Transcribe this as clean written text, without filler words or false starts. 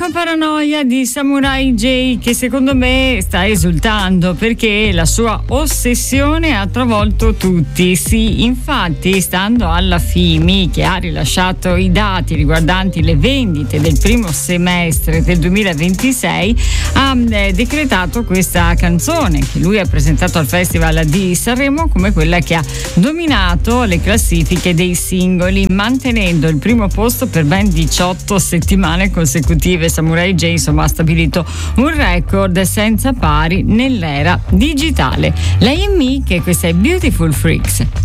Paranoia di Samurai J, che secondo me sta esultando perché la sua ossessione ha travolto tutti. Sì, infatti, stando alla FIMI, che ha rilasciato i dati riguardanti le vendite del primo semestre del 2026, ha decretato questa canzone che lui ha presentato al Festival di Sanremo come quella che ha dominato le classifiche dei singoli, mantenendo il primo posto per ben 18 settimane consecutive. Samurai J insomma ha stabilito un record senza pari nell'era digitale. Lei e me, che questa è Beautiful Freaks.